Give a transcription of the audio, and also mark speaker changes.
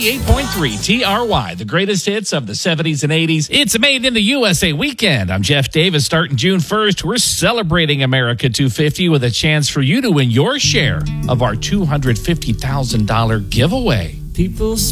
Speaker 1: 98.3 TRY, the greatest hits of the 70s and 80s. It's a Made in the USA weekend. I'm Jeff Davis. Starting June 1st, we're celebrating America 250 with a chance for you to win your share of our $250,000 giveaway.
Speaker 2: People